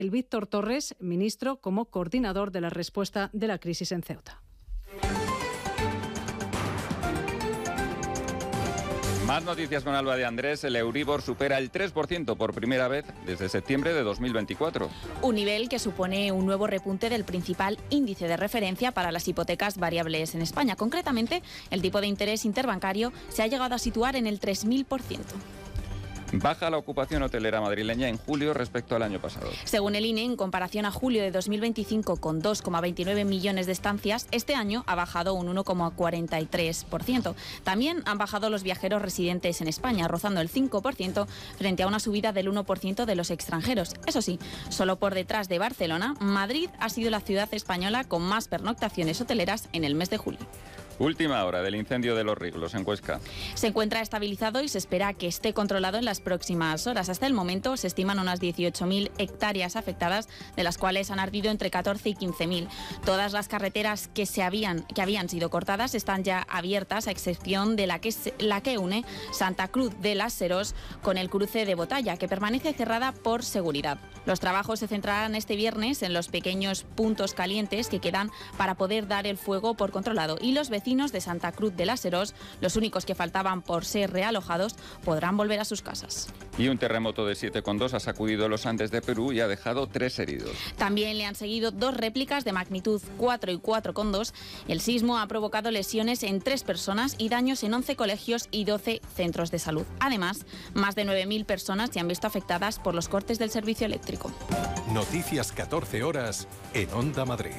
el Víctor Torres, ministro, como coordinador de la respuesta de la crisis en Ceuta. Más noticias con Alba de Andrés. El Euribor supera el 3% por primera vez desde septiembre de 2024. Un nivel que supone un nuevo repunte del principal índice de referencia para las hipotecas variables en España. Concretamente, el tipo de interés interbancario se ha llegado a situar en el 3.000%. Baja la ocupación hotelera madrileña en julio respecto al año pasado. Según el INE, en comparación a julio de 2025 con 2,29 millones de estancias, este año ha bajado un 1,43%. También han bajado los viajeros residentes en España, rozando el 5% frente a una subida del 1% de los extranjeros. Eso sí, solo por detrás de Barcelona, Madrid ha sido la ciudad española con más pernoctaciones hoteleras en el mes de julio. Última hora del incendio de Los Riglos, en Cuesca. Se encuentra estabilizado y se espera que esté controlado en las próximas horas. Hasta el momento se estiman unas 18.000 hectáreas afectadas, de las cuales han ardido entre 14 y 15.000. Todas las carreteras que habían sido cortadas están ya abiertas, a excepción de la que une Santa Cruz de las Serós con el cruce de Botalla, que permanece cerrada por seguridad. Los trabajos se centrarán este viernes en los pequeños puntos calientes que quedan para poder dar el fuego por controlado, y los vecinos de Santa Cruz de las Serós, los únicos que faltaban por ser realojados, podrán volver a sus casas. Y un terremoto de 7,2 ha sacudido los Andes de Perú y ha dejado 3 heridos. También le han seguido 2 réplicas de magnitud 4 y 4,2. El sismo ha provocado lesiones en 3 personas y daños en 11 colegios y 12 centros de salud. Además, más de 9.000 personas se han visto afectadas por los cortes del servicio eléctrico. Noticias 14 horas en Onda Madrid.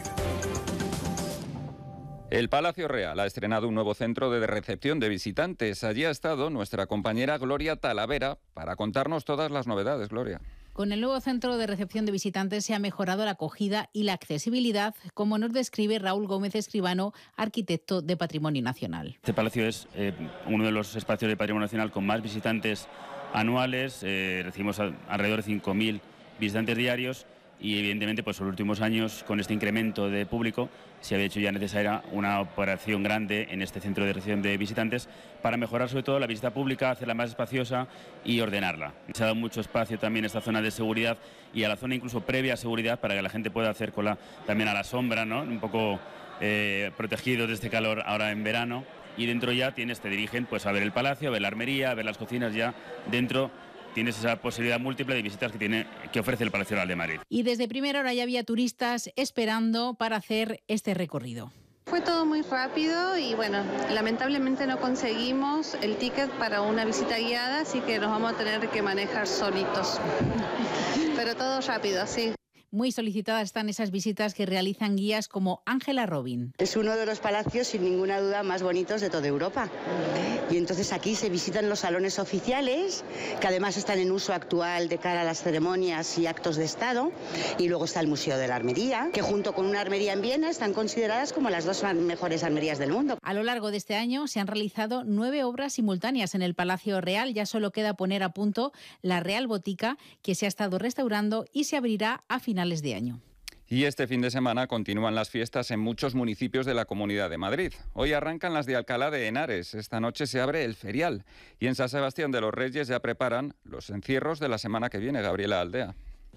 El Palacio Real ha estrenado un nuevo centro de recepción de visitantes. Allí ha estado nuestra compañera Gloria Talavera para contarnos todas las novedades. Gloria. Con el nuevo centro de recepción de visitantes se ha mejorado la acogida y la accesibilidad, como nos describe Raúl Gómez Escribano, arquitecto de Patrimonio Nacional. Este palacio es uno de los espacios de Patrimonio Nacional con más visitantes anuales. Recibimos alrededor de 5.000 visitantes diarios. Y evidentemente, pues en los últimos años, con este incremento de público, se había hecho ya necesaria una operación grande en este centro de recepción de visitantes para mejorar sobre todo la visita pública, hacerla más espaciosa y ordenarla. Se ha dado mucho espacio también a esta zona de seguridad y a la zona incluso previa a seguridad para que la gente pueda hacer cola también a la sombra, ¿no? Un poco protegidos de este calor ahora en verano. Y dentro ya te dirigen pues a ver el palacio, a ver la armería, a ver las cocinas ya dentro. Tienes esa posibilidad múltiple de visitas que ofrece el Palacio Real de Madrid. Y desde primera hora ya había turistas esperando para hacer este recorrido. Fue todo muy rápido y bueno, lamentablemente no conseguimos el ticket para una visita guiada, así que nos vamos a tener que manejar solitos. Pero todo rápido, sí. Muy solicitadas están esas visitas que realizan guías como Ángela Robin. Es uno de los palacios, sin ninguna duda, más bonitos de toda Europa. Y entonces aquí se visitan los salones oficiales, que además están en uso actual de cara a las ceremonias y actos de Estado. Y luego está el Museo de la Armería, que junto con una armería en Viena están consideradas como las 2 mejores armerías del mundo. A lo largo de este año se han realizado 9 obras simultáneas en el Palacio Real. Ya solo queda poner a punto la Real Botica, que se ha estado restaurando y se abrirá a finales de año. Y este fin de semana continúan las fiestas en muchos municipios de la Comunidad de Madrid. Hoy arrancan las de Alcalá de Henares. Esta noche se abre el ferial. Y en San Sebastián de los Reyes ya preparan los encierros de la semana que viene. Gabriela Aldea.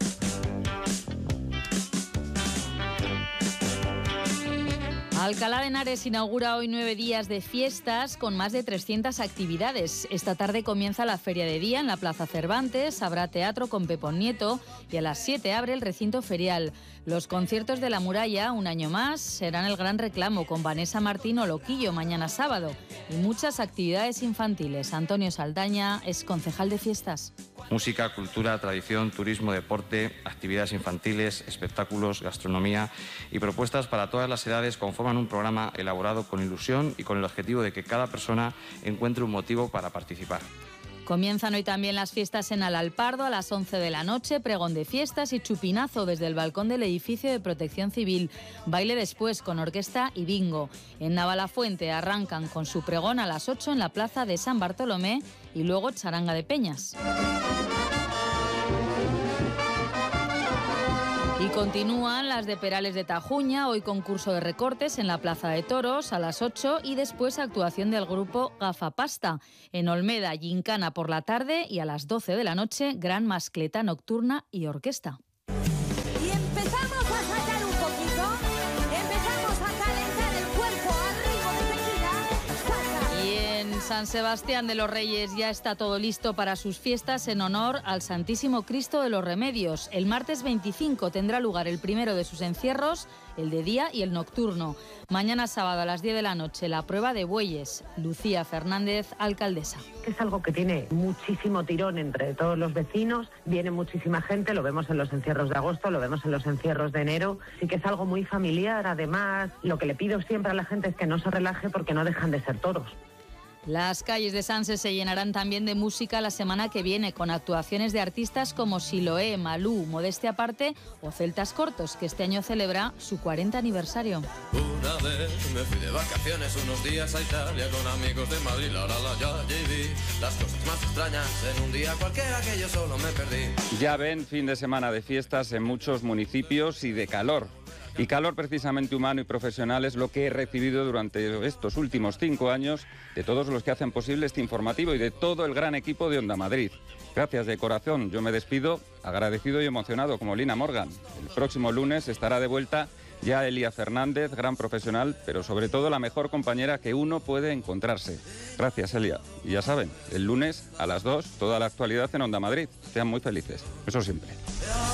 Alcalá de Henares inaugura hoy 9 días de fiestas con más de 300 actividades. Esta tarde comienza la Feria de Día en la Plaza Cervantes, habrá teatro con Pepón Nieto y a las 7 abre el recinto ferial. Los conciertos de la Muralla, un año más, serán el gran reclamo con Vanessa Martín o Loquillo mañana sábado y muchas actividades infantiles. Antonio Saldaña es concejal de fiestas. Música, cultura, tradición, turismo, deporte, actividades infantiles, espectáculos, gastronomía y propuestas para todas las edades conforman un programa elaborado con ilusión y con el objetivo de que cada persona encuentre un motivo para participar. Comienzan hoy también las fiestas en Alalpardo a las 11 de la noche, pregón de fiestas y chupinazo desde el balcón del edificio de Protección Civil. Baile después con orquesta y bingo. En Navalafuente arrancan con su pregón a las 8 en la plaza de San Bartolomé y luego charanga de peñas. Y continúan las de Perales de Tajuña, hoy concurso de recortes en la Plaza de Toros a las 8 y después actuación del grupo Gafapasta. En Olmeda, gincana por la tarde y a las 12 de la noche, gran mascleta nocturna y orquesta. San Sebastián de los Reyes ya está todo listo para sus fiestas en honor al Santísimo Cristo de los Remedios. El martes 25 tendrá lugar el primero de sus encierros, el de día y el nocturno. Mañana sábado a las 10 de la noche la prueba de bueyes. Lucía Fernández, alcaldesa. Es algo que tiene muchísimo tirón entre todos los vecinos, viene muchísima gente, lo vemos en los encierros de agosto, lo vemos en los encierros de enero. Sí que es algo muy familiar, además lo que le pido siempre a la gente es que no se relaje porque no dejan de ser toros. Las calles de Sanse se llenarán también de música la semana que viene, con actuaciones de artistas como Siloé, Malú, Modestia Aparte o Celtas Cortos, que este año celebra su 40 aniversario. Una vez me fui de vacaciones unos días a Italia con amigos de Madrid, ya vi las cosas más extrañas en un día cualquiera que yo solo me perdí. Ya ven, fin de semana de fiestas en muchos municipios y de calor. Y calor precisamente humano y profesional es lo que he recibido durante estos últimos 5 años de todos los que hacen posible este informativo y de todo el gran equipo de Onda Madrid. Gracias de corazón, yo me despido agradecido y emocionado como Lina Morgan. El próximo lunes estará de vuelta ya Elia Fernández, gran profesional, pero sobre todo la mejor compañera que uno puede encontrarse. Gracias, Elia. Y ya saben, el lunes a las 2, toda la actualidad en Onda Madrid. Sean muy felices. Eso siempre.